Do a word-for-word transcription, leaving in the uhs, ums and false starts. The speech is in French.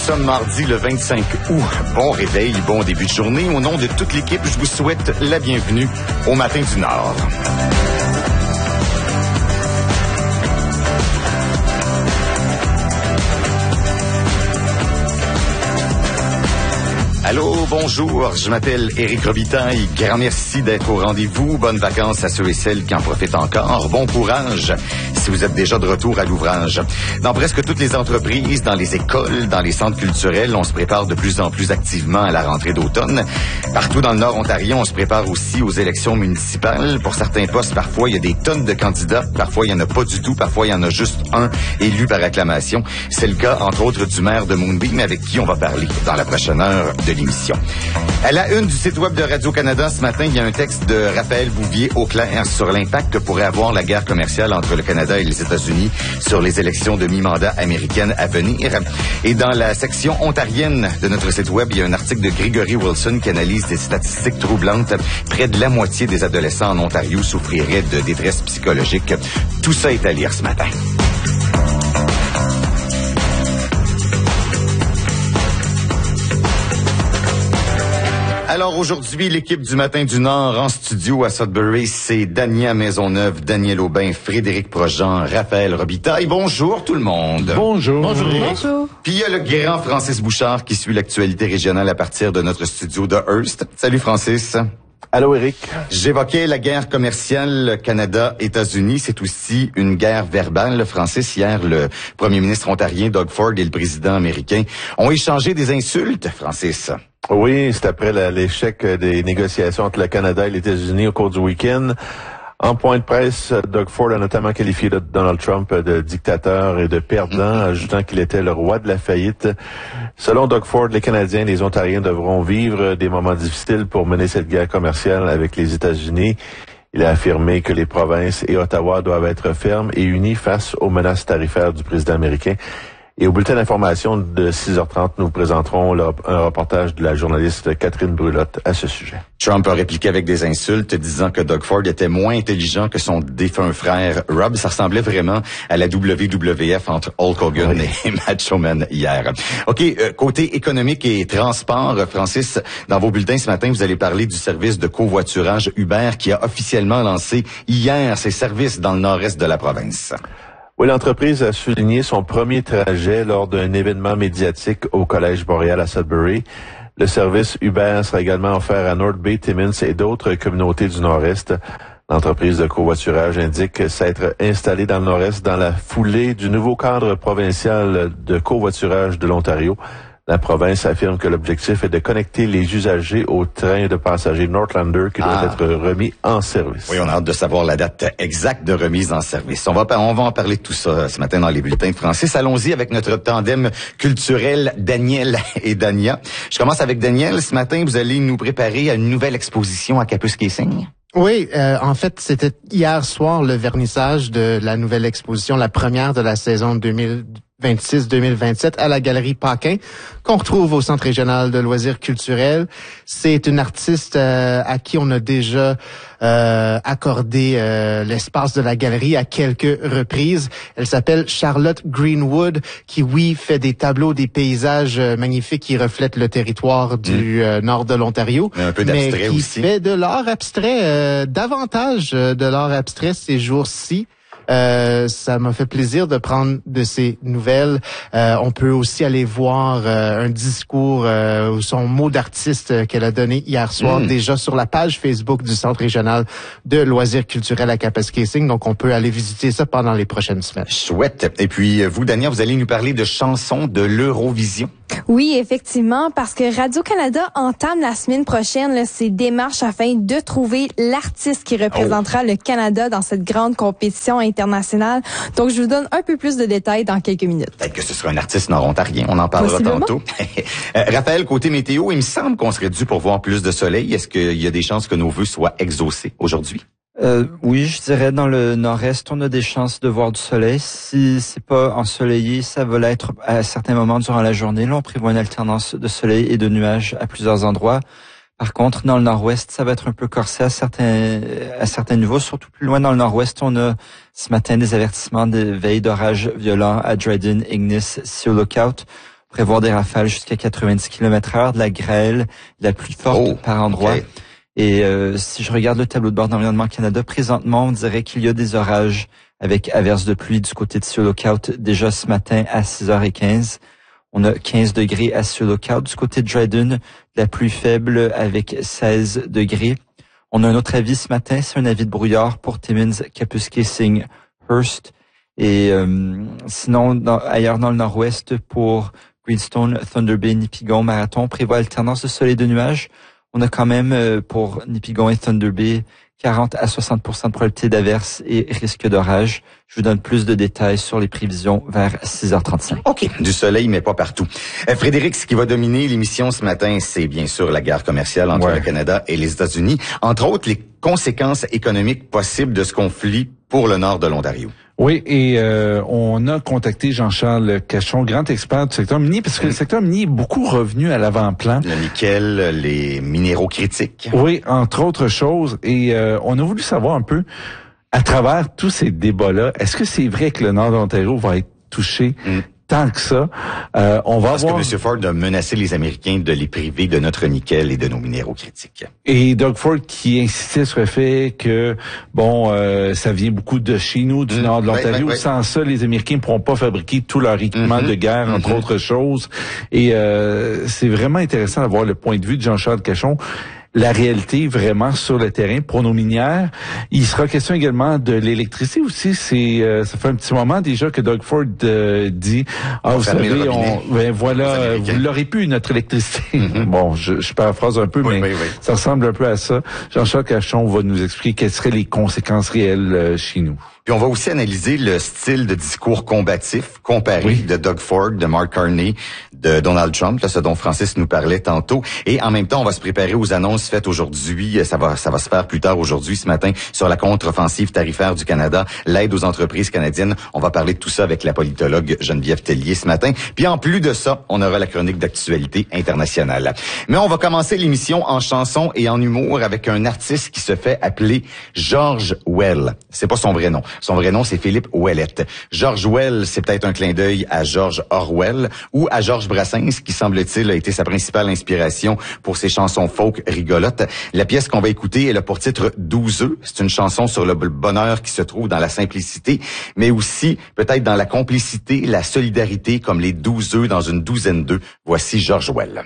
sommes mardi le vingt-cinq août. Bon réveil, bon début de journée. Au nom de toute l'équipe, je vous souhaite la bienvenue au Matin du Nord. Allô, bonjour, je m'appelle Éric Robitaille. Grand merci d'être au rendez-vous. Bonnes vacances à ceux et celles qui en profitent encore. Bon courage si vous êtes déjà de retour à l'ouvrage. Dans presque toutes les entreprises, dans les écoles, dans les centres culturels, on se prépare de plus en plus activement à la rentrée d'automne. Partout dans le Nord ontarien, on se prépare aussi aux élections municipales. Pour certains postes, parfois, il y a des tonnes de candidats. Parfois, il n'y en a pas du tout. Parfois, il y en a juste un élu par acclamation. C'est le cas, entre autres, du maire de Moonbeam, avec qui on va parler dans la prochaine heure de l'émission. À la une du site web de Radio-Canada ce matin, il y a un texte de Raphaël Bouvier-Auclair sur l'impact que pourrait avoir la guerre commerciale entre le Canada et les États-Unis sur les élections de mi-mandat américaines à venir. Et dans la section ontarienne de notre site web, il y a un article de Gregory Wilson qui analyse des statistiques troublantes. Près de la moitié des adolescents en Ontario souffriraient de détresse psychologique. Tout ça est à lire ce matin. Alors aujourd'hui, l'équipe du Matin du Nord en studio à Sudbury, c'est Dania Maisonneuve, Daniel Aubin, Frédéric Projean, Raphaël Robitaille. Bonjour tout le monde. Bonjour. Bonjour. Bonjour. Puis il y a le grand Francis Bouchard qui suit l'actualité régionale à partir de notre studio de Hearst. Salut Francis. Allô, Éric. J'évoquais la guerre commerciale Canada-États-Unis. C'est aussi une guerre verbale. Francis, hier, le premier ministre ontarien Doug Ford et le président américain ont échangé des insultes, Francis. Oui, c'est après la, l'échec des négociations entre le Canada et les États-Unis au cours du week-end. En point de presse, Doug Ford a notamment qualifié Donald Trump de dictateur et de perdant, ajoutant qu'il était le roi de la faillite. Selon Doug Ford, les Canadiens et les Ontariens devront vivre des moments difficiles pour mener cette guerre commerciale avec les États-Unis. Il a affirmé que les provinces et Ottawa doivent être fermes et unis face aux menaces tarifaires du président américain. Et au bulletin d'information de six heures trente, nous présenterons le, un reportage de la journaliste Catherine Brulotte à ce sujet. Trump a répliqué avec des insultes, disant que Doug Ford était moins intelligent que son défunt frère Rob. Ça ressemblait vraiment à la W W F entre Hulk Hogan oui. et Macho Man hier. OK, euh, côté économique et transport, Francis, dans vos bulletins ce matin, vous allez parler du service de covoiturage Uber qui a officiellement lancé hier ses services dans le nord-est de la province. Oui, l'entreprise a souligné son premier trajet lors d'un événement médiatique au Collège Boréal à Sudbury. Le service Uber sera également offert à North Bay, Timmins et d'autres communautés du Nord-Est. L'entreprise de covoiturage indique s'être installée dans le Nord-Est dans la foulée du nouveau cadre provincial de covoiturage de l'Ontario. La province affirme que l'objectif est de connecter les usagers au train de passagers Northlander qui doit ah. être remis en service. Oui, on a hâte de savoir la date exacte de remise en service. On va, on va en parler de tout ça ce matin dans les bulletins de Francis. Allons-y avec notre tandem culturel Daniel et Dania. Je commence avec Daniel. Ce matin, vous allez nous préparer à une nouvelle exposition à Kapuskasing. Oui, euh, en fait, c'était hier soir le vernissage de la nouvelle exposition, la première de la saison deux mille vingt-six deux mille vingt-sept à la Galerie Paquin, qu'on retrouve au Centre régional de loisirs culturels. C'est une artiste euh, à qui on a déjà euh, accordé euh, l'espace de la galerie à quelques reprises. Elle s'appelle Charlotte Greenwood, qui, oui, fait des tableaux, des paysages euh, magnifiques qui reflètent le territoire du mmh. euh, nord de l'Ontario. Un peu d'abstrait mais qui aussi. fait de l'art abstrait, euh, davantage de l'art abstrait ces jours-ci. Euh, ça m'a fait plaisir de prendre de ces nouvelles. Euh, on peut aussi aller voir euh, un discours euh, ou son mot d'artiste qu'elle a donné hier soir mmh. déjà sur la page Facebook du Centre régional de loisirs culturels à Kapuskasing. Donc, on peut aller visiter ça pendant les prochaines semaines. Chouette. Et puis, vous, Dania, vous allez nous parler de chansons de l'Eurovision. Oui, effectivement, parce que Radio-Canada entame la semaine prochaine là, ses démarches afin de trouver l'artiste qui représentera oh. le Canada dans cette grande compétition internationale. Donc, je vous donne un peu plus de détails dans quelques minutes. Peut-être que ce sera un artiste nord-ontarien, on en parlera tantôt. euh, Raphaël, côté météo, il me semble qu'on serait dû pour voir plus de soleil. Est-ce qu'il y a des chances que nos vœux soient exaucés aujourd'hui? Euh, oui, je dirais dans le nord-est, on a des chances de voir du soleil. Si c'est pas ensoleillé, ça va l'être à certains moments durant la journée. Là, on prévoit une alternance de soleil et de nuages à plusieurs endroits. Par contre, dans le nord-ouest, ça va être un peu corsé à certains à certains niveaux. Surtout plus loin dans le nord-ouest, on a ce matin des avertissements de veille d'orage violent à Dryden, Ignis, Sea Lookout. On prévoit des rafales jusqu'à quatre-vingt-dix kilomètres heure, de la grêle, de la pluie forte oh, par endroits. Okay. Et euh, si je regarde le tableau de bord d'Environnement Canada, présentement, on dirait qu'il y a des orages avec averses de pluie du côté de Sea Lookout déjà ce matin à six heures quinze. On a quinze degrés à Sea Lookout. Du côté de Dryden, de la pluie faible avec seize degrés. On a un autre avis ce matin, c'est un avis de brouillard pour Timmins, Kapuskasing, Hearst. Et euh, sinon, dans, ailleurs dans le nord-ouest, pour Greenstone, Thunder Bay, Nipigon, Marathon, on prévoit alternance de soleil et de nuages. On a quand même, euh, pour Nipigon et Thunder Bay, quarante à soixante pour cent de probabilité d'averse et risque d'orage. Je vous donne plus de détails sur les prévisions vers six heures trente-cinq. OK. Du soleil, mais pas partout. Euh, Frédéric, ce qui va dominer l'émission ce matin, c'est bien sûr la guerre commerciale entre ouais. le Canada et les États-Unis. Entre autres, les conséquences économiques possibles de ce conflit pour le nord de l'Ontario. Oui, et euh, on a contacté Jean-Charles Cachon, grand expert du secteur minier, parce que mmh. le secteur minier est beaucoup revenu à l'avant-plan. Le nickel, les minéraux critiques. Oui, entre autres choses. Et euh, on a voulu savoir un peu, à travers tous ces débats-là, est-ce que c'est vrai que le nord de l'Ontario va être touché mmh. tant que ça? Euh, on va Parce avoir... que M. Ford a menacé les Américains de les priver de notre nickel et de nos minéraux critiques. Et Doug Ford qui insistait sur le fait que, bon, euh, ça vient beaucoup de chez nous, du mmh, nord de l'Ontario. Ouais, ouais, Sans ouais. ça, les Américains ne pourront pas fabriquer tout leur équipement mmh, de guerre, entre mmh. autres choses. Et euh, c'est vraiment intéressant d'avoir le point de vue de Jean-Charles Cachon. La réalité vraiment sur le terrain pour nos minières. Il sera question également de l'électricité aussi. C'est euh, ça fait un petit moment déjà que Doug Ford euh, dit ah vous savez on ben voilà vous l'aurez pu notre électricité. Mm-hmm. Bon je, je paraphrase un peu oui, mais oui, oui. ça ressemble un peu à ça. Jean-Charles Cachon va nous expliquer quelles seraient les conséquences réelles euh, chez nous. Puis on va aussi analyser le style de discours combatif comparé oui. de Doug Ford, de Mark Carney, de Donald Trump, là, ce dont Francis nous parlait tantôt. Et en même temps, on va se préparer aux annonces faites aujourd'hui. Ça va, ça va se faire plus tard aujourd'hui, ce matin, sur la contre-offensive tarifaire du Canada, l'aide aux entreprises canadiennes. On va parler de tout ça avec la politologue Geneviève Tellier ce matin. Puis en plus de ça, on aura la chronique d'actualité internationale. Mais on va commencer l'émission en chanson et en humour avec un artiste qui se fait appeler George Well. C'est pas son vrai nom. Son vrai nom, c'est Philippe Ouellette. George Well, c'est peut-être un clin d'œil à George Orwell ou à Georges Brassens, qui semble-t-il a été sa principale inspiration pour ses chansons folk rigolotes. La pièce qu'on va écouter, elle a pour titre douze œufs. C'est une chanson sur le bonheur qui se trouve dans la simplicité, mais aussi peut-être dans la complicité, la solidarité, comme les douze œufs dans une douzaine d'œufs. Voici George Well.